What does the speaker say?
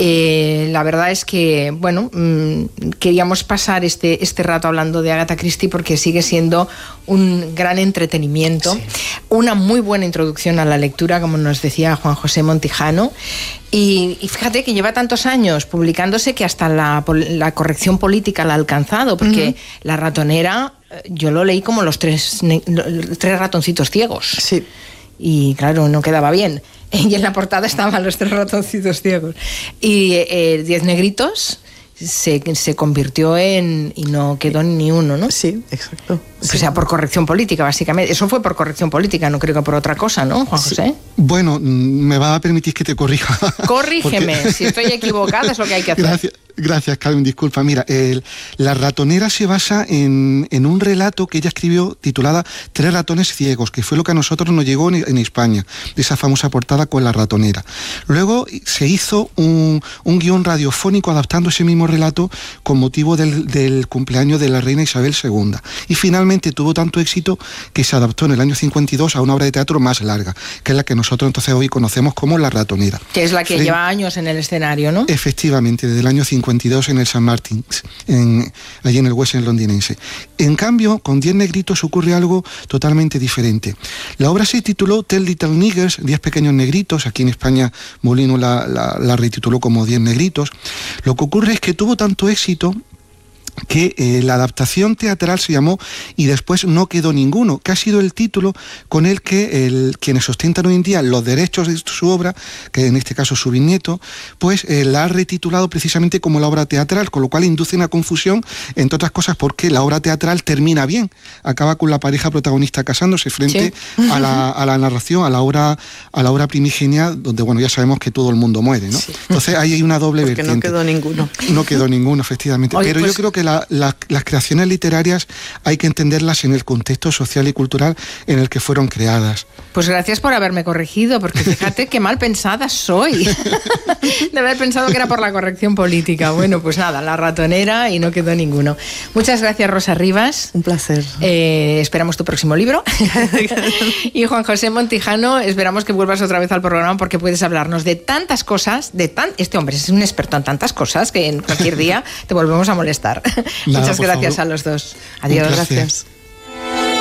La verdad es que, bueno, queríamos pasar este rato hablando de Agatha Christie porque sigue siendo un gran entretenimiento, una muy buena introducción a la lectura, como nos decía Juan José Montijano. Y fíjate que lleva tantos años publicándose que hasta la corrección política la ha alcanzado, porque La ratonera, yo lo leí como los tres ratoncitos ciegos. Sí. Y claro, no quedaba bien. Y en la portada estaban los 3 ratoncitos ciegos. Y 10 negritos se convirtió en... y no quedó ni uno, ¿no? Sí, exacto. O sea, por corrección política, básicamente. Eso fue por corrección política, no creo que por otra cosa, ¿no, Juan José? Bueno, me va a permitir que te corrija. Corrígeme, porque... si estoy equivocada es lo que hay que hacer. Gracias, Carmen, disculpa. Mira, La ratonera se basa en un relato que ella escribió titulada 3 ratones ciegos, que fue lo que a nosotros nos llegó en España, de esa famosa portada con La ratonera. Luego se hizo un guión radiofónico adaptando ese mismo relato con motivo del cumpleaños de la reina Isabel II. Y finalmente tuvo tanto éxito que se adaptó en el año 52 a una obra de teatro más larga, que es la que nosotros entonces hoy conocemos como La ratonera. Que es la que lleva años en el escenario, ¿no? Efectivamente, desde el año 52 en el St. Martin's, allí en el West End londinense. En cambio, con 10 negritos ocurre algo totalmente diferente. La obra se tituló 10 Little Niggers, 10 pequeños negritos. Aquí en España Molino la retituló como 10 negritos. Lo que ocurre es que tuvo tanto éxito que la adaptación teatral se llamó Y después no quedó ninguno, que ha sido el título con el que quienes ostentan hoy en día los derechos de su obra, que en este caso su bisnieto, pues la ha retitulado precisamente como la obra teatral, con lo cual induce una confusión, entre otras cosas porque la obra teatral termina bien, acaba con la pareja protagonista casándose frente a la narración, a la obra primigenia, donde bueno, ya sabemos que todo el mundo muere, ¿no? Sí. Entonces ahí hay una doble vertiente. No quedó ninguno. No quedó ninguno, efectivamente. Oye, pero pues... yo creo que las creaciones literarias hay que entenderlas en el contexto social y cultural en el que fueron creadas. Pues gracias por haberme corregido, porque fíjate qué mal pensada soy de haber pensado que era por la corrección política. Bueno, pues nada, La ratonera y no quedó ninguno. Muchas gracias, Rosa Rivas. Un placer. Esperamos tu próximo libro. Y Juan José Montijano, esperamos que vuelvas otra vez al programa porque puedes hablarnos de tantas cosas, este hombre es un experto en tantas cosas que en cualquier día te volvemos a molestar. Muchas gracias a los dos. Adiós. Gracias.